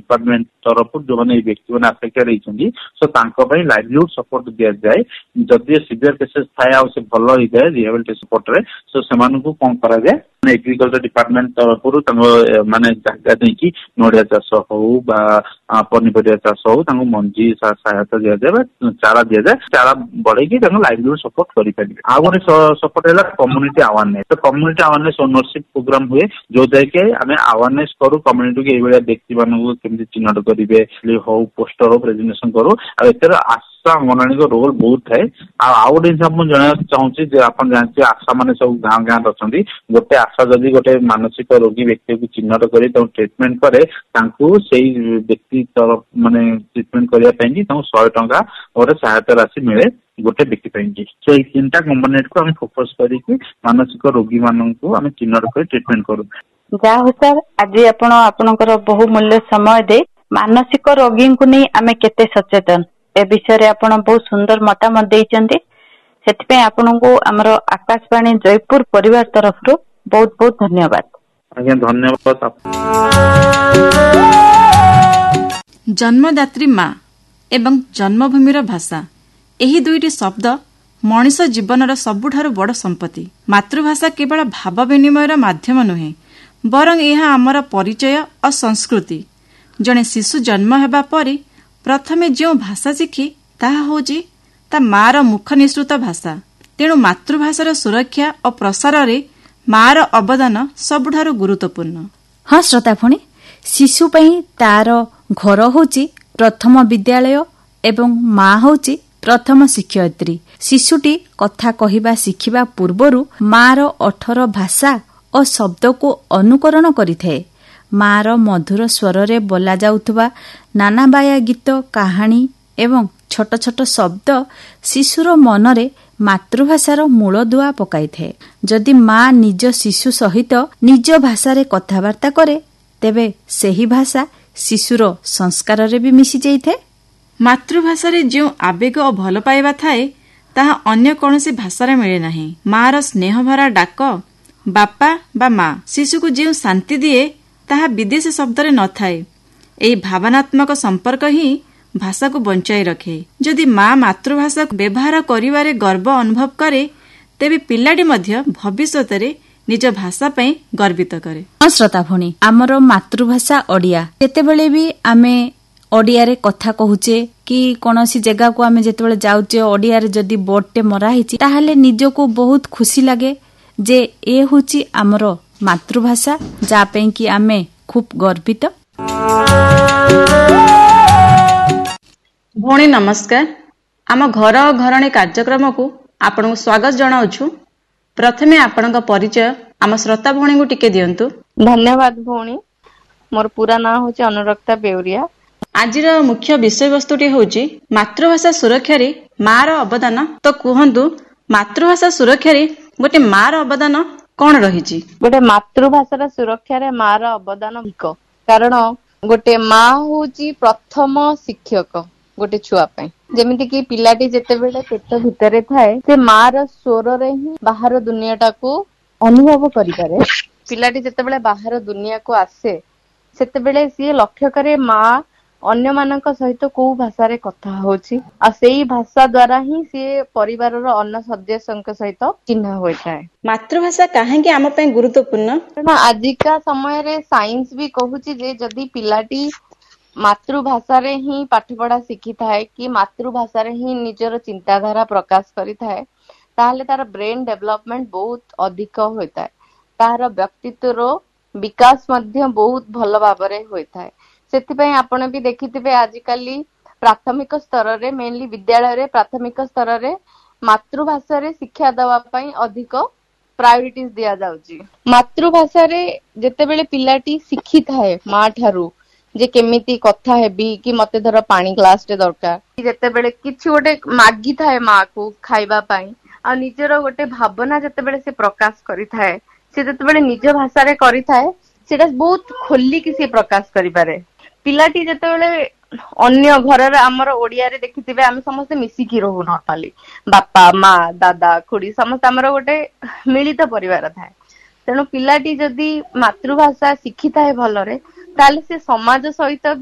Department तरफ जो मैंने व्यक्ति मैंने अपेक्षा रही लाइवलीहुड सपोर्ट दि जाए जदि सीवियर केसेस थाए से भल हो जाए रिहेबिलिटेशन सपोर्ट रे सो से कौन करा जाए एग्रीकल्चर डिपार्टमेंट तरफ माने जगह देखिए नड़िया चाष हो पनीपरिया चाष हो मंजी सहायता दि जाए चारा दि जाए चारा बढ़े लाइवलीहुड सपोर्ट करें। आ गए सपोर्ट है कम्युनिटी अवेयरनेस। तो कम्युनिटी अवेयरनेस ओनरशिप प्रोग्राम हुए जो जाके आम अवेयरनेस करूँ कम्युनिटी को ये व्यक्ति मानू केमती चिन्हट करेंगे हो पोस्टर हो प्रेजेंटेशन करूँ आशा अंगनवाड़ी का रोल बहुत थाए। आउ गोटे मुझे जन चाहूँगी आप जानते आशा मैंने सब गाँव गाँव अच्छा गोटे आशा जदि गोटे मानसिक रोगी व्यक्ति को चिन्हट कर ट्रिटमेंट करे से व्यक्ति तरफ माने ट्रिटमेंट करने 100 टंका और सहायता राशि मिले गोटे व्यक्ति सो ये 3टा कंपोनेंट को हम फोकस करके मानसिक रोगी मान को चिन्हट कर ट्रिटमेंट करूँ। जहा हो सर आज आपणकर बहुमूल्य समय दे मानसिक रोगी को नहीं आमे केते सचेतन ए विषय रे आपण बहुत सुंदर मतामत देइचंती सेति आपनको हमरो आकाशवाणी जयपुर परिवार तरफ रो बहुत बहुत धन्यवाद। आज्ञा धन्यवाद। जन्मदात्री माँ एवं जन्मभूमिर भाषा एही दुईटी शब्द मनिष जीवनर सबुठारु बड़ संपत्ति। मातृभाषा केवल भाव विनिमयर माध्यम नुहे बरं यह आमर परिचय और संस्कृति। जड़े शिशु जन्म हेबा परे प्रथमे जो भाषा शिखी ताहा होजी ता मार मुख निसृत भाषा। तेणु मातृभाषार सुरक्षा और प्रसार रे मार अवदान सबुठारु गुरुत्वपूर्ण। हाँ श्रोता भणी शिशु पई तार घर होची प्रथम विद्यालय एवं माँ होची प्रथम शिक्षयित्री। शिशुटी कथा कहिबा शिखिबा पूर्वरु मार 18 भाषा और शब्द को अनुकरण करिथे। मार मधुर स्वर रे बोला जाउथबा नानाबाया गीत कहानी एवं छोट छोट शब्द शिशुर मनरे मातृभाषार मूल दुआ पकाई थे। जदि माँ निज शिशु सहित निज भाषा रे कथबार्ता करे तेबे सेही भाषा शिशुर संस्कार रे भी मिसी जाइथे। मातृभाषा रे जो आवेग और भल पाइबा थाए ताहा अन्य कौनसी भाषा रे मिले नाही। मार स्नेह भरा डाक बापा बा माँ शिशु को जो शांति दिए ताहा विदेशी शब्द रे न थाए। एही भावनात्मक संपर्क ही भाषा को बंचाई रखे। जदि माँ मातृभाषा व्यवहार करिवारे गर्व अनुभव करे तेबे पिलाटी मध्य भविष्यत रे निज भाषा पई गर्वित करे। श्रोता भणी आमर मातृभाषा ओडिया केतेबेले भी आमे ओडिया रे कथा कहूचे कि कोनोसी जगह को आमे जेतेबेले जाउचे ओडिया रे जदि बोर्डटे मरा हिची ताहाले निजको बहुत खुशी लागे जे ए होची आमर मातृभाषा जा पे कि आमे खूब गर्वित। भौणी नमस्कार। आम घर घरणी कार्यक्रम को आपन स्वागत जनाउछु। प्रथमे आपन परिचय आम श्रोता भौणी को टिके दियंतु। धन्यवाद भौणी। मोर पूरा नाम होची अनुरक्ता बेउरिया। आजिर मुख्य विषय वस्तुटी होची मातृभाषा सुरक्षा रे मार अवदान। तो कुहंतु मातृभाषा सुरक्षा रे गोटे मार अवदान कौन रही? गोटे मातृभाषा सुरक्षा रे मार अवदान अधिक कारण गोटे माँ होची प्रथम शिक्षक गोटे छुआ पे। जेमिति कि पिलाटी जेतेबेले पेट भितरे थाए से मार स्वर रे ही बाहर दुनिया टाको अनुभव करि पारे। पिलाटी जेतेबेले बाहर दुनिया को आसे सेतेबेले सी लक्ष्य करे माँ अन्य मानक सहित को भाषा रे कथा होची आ सेही भाषा द्वारा ही से परिवार रो अन्य सदस्यक सहित चिन्ह होय थाए। मातृभाषा काहेकि आम पे गुरुत्वपूर्ण? आजिका समय रे साइंस भी कहूची जे जदि पिलाटी मातृभाषा रे ही पाठ पढ़ा शिखी थाए कि मातृभाषा रे ही निजर चिंताधारा प्रकाश करि थाए ताहले तार ब्रेन डेवलपमेंट बहुत अधिक होय थाए। तार व्यक्तित्व रो विकास मध्य बहुत भल भाबरे होय थाए। सेथिपई आपण भी देखिथिबे आजिकाली प्राथमिक स्तर रे मेनली विद्यालय रे प्राथमिक स्तर रे मातृभाषा रे शिक्षा देवा पई अधिक प्रायोरिटीज दिया जाउची। मातृभाषा रे जेतेबेले पिलाटी शिखी थाए माँ ठारू जे केमिति कथा हेबी कि मते धर पानी ग्लास टे दरकार जेतेबेले किछि गोटे मागी थाए माँ को खाइबा पई आ निजर गोटे भावना जेतेबेले से प्रकाश करि थाए से जेतेबेले निज भाषा रे करि थाए सेटा बहुत खोली कि से प्रकाश करि पारे। पिलाटी जेतेबेले अन्य घर आमर ओडिया रे देखिथिबे आमे समस्त मिसिकी रहू नॉर्मली बापा माँ दादा खुड़ी समस्त आमर गोटे मिलित परिवार थाए। तेणु पिलाटी जदि मातृभाषा शिखी थाए भलरे ताले से समाज सहित